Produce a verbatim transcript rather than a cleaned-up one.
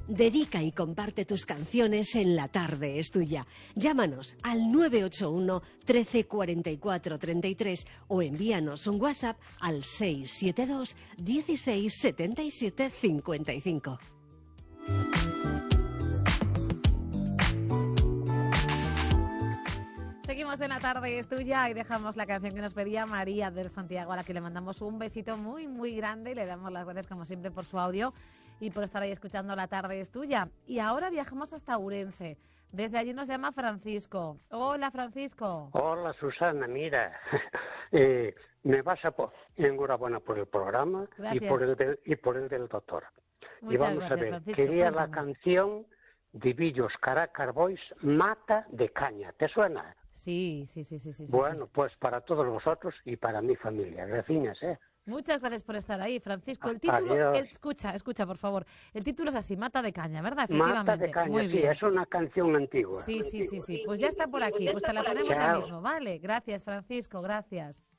Dedica y comparte tus canciones en La Tarde es Tuya. Llámanos al nueve ocho uno, trece, cuarenta y cuatro, treinta y tres o envíanos un WhatsApp al seis siete dos, dieciséis, setenta y siete, cincuenta y cinco. Seguimos en La Tarde es Tuya y dejamos la canción que nos pedía María del Santiago, a la que le mandamos un besito muy, muy grande y le damos las gracias, como siempre, por su audio y por estar ahí escuchando La Tarde es Tuya. Y ahora viajamos hasta Ourense. Desde allí nos llama Francisco. Hola, Francisco. Hola, Susana, mira, eh, me vas a po enhorabuena por el programa y por el, del, y por el del doctor. Muchas y vamos gracias, a ver, Francisco, quería cuéntame. la canción Divillos Caracar Boys, Mata de Caña, ¿te suena? Sí, sí, sí, sí, sí. Bueno, sí. pues para todos vosotros y para mi familia, gracias, ¿eh? Muchas gracias por estar ahí, Francisco. El título, Adiós. escucha, escucha, por favor. El título es así, Mata de Caña, ¿verdad? Efectivamente. Mata de Caña, Muy sí, bien. es una canción antigua. Sí, sí, sí, sí. Pues ya está por aquí. Pues te la ponemos ya Chao. mismo, ¿vale? Gracias, Francisco, gracias.